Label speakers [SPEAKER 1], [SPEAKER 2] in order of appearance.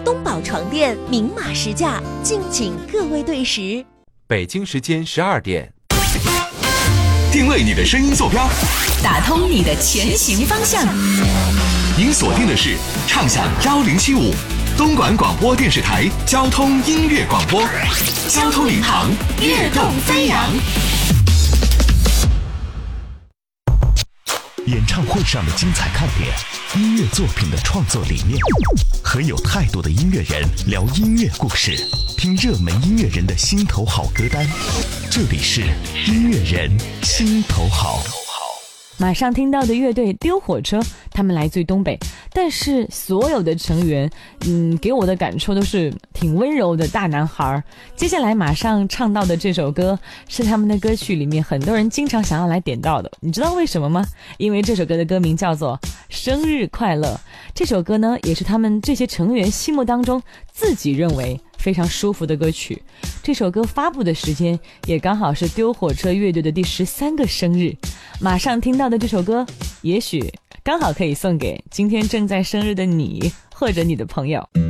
[SPEAKER 1] 东宝床垫明码实价，敬请各位对时。
[SPEAKER 2] 北京时间12点，
[SPEAKER 3] 定位你的声音坐标，
[SPEAKER 4] 打通你的前行方向。
[SPEAKER 3] 您锁定的是畅享1075东莞广播电视台交通音乐广播，交通领航，跃动飞扬。
[SPEAKER 5] 演唱会上的精彩看点，音乐作品的创作理念，和有态度的音乐人聊音乐故事，听热门音乐人的心头好歌单。这里是音乐人心头好。
[SPEAKER 6] 马上听到的乐队丢火车，他们来自于东北，但是所有的成员给我的感受都是挺温柔的大男孩。接下来马上唱到的这首歌是他们的歌曲里面很多人经常想要来点到的，你知道为什么吗？因为这首歌的歌名叫做生日快乐。这首歌呢也是他们这些成员心目当中自己认为非常舒服的歌曲。这首歌发布的时间也刚好是丢火车乐队的第13个生日。马上听到的这首歌也许刚好可以送给今天正在生日的你或者你的朋友。